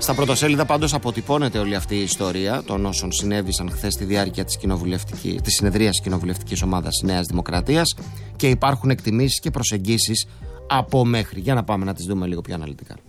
Στα πρωτοσέλιδα πάντως αποτυπώνεται όλη αυτή η ιστορία των όσων συνέβησαν χθες στη διάρκεια της συνεδρίας κοινοβουλευτικής ομάδας Νέας Δημοκρατίας και υπάρχουν εκτιμήσεις και προσεγγίσεις από μέχρι. Για να πάμε να τις δούμε λίγο πιο αναλυτικά.